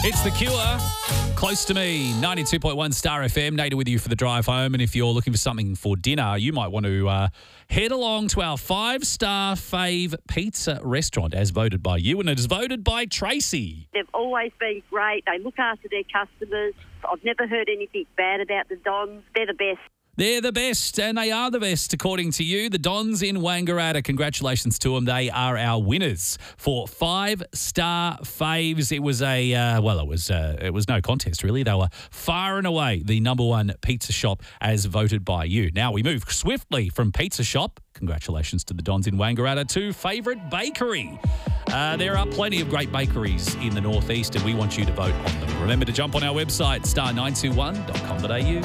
It's The Cure. Close to me, 92.1 Star FM. Nader with you for the drive home. And if you're looking for something for dinner, you might want to head along to our 5-star fave pizza restaurant as voted by you. And it is voted by Tracy. They've always been great. They look after their customers. I've never heard anything bad about the Dons. They're the best. They're the best, and they are the best, according to you. The Dons in Wangaratta. Congratulations to them. They are our winners for 5-star faves. It was it was no contest, really. They were far and away the number one pizza shop as voted by you. Now we move swiftly from pizza shop. Congratulations to the Dons in Wangaratta to favourite bakery. There are plenty of great bakeries in the northeast, and we want you to vote on them. Remember to jump on our website, star921.com.au.